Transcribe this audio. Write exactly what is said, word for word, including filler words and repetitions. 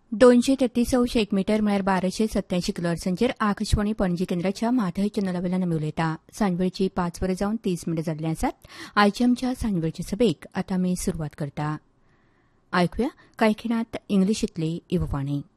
दोनशे तेहतीस अंश एक मीटर म्हळ्यार बाराशे सत्याऐंशी किलोहर्ट्झांचेर आकाशवाणी पणजी केंद्राच्या माधय चॅनलावेल्यान आमी उलयता. सांजवेळची पाच वरां जावन तीस मिनटां जाल्ले आसात. आयचे आमच्या सांजवेळचे सभेक आतां आमी सुरवात करता. आयकुया कांय खिणात इंग्लिशींतली युववाणी.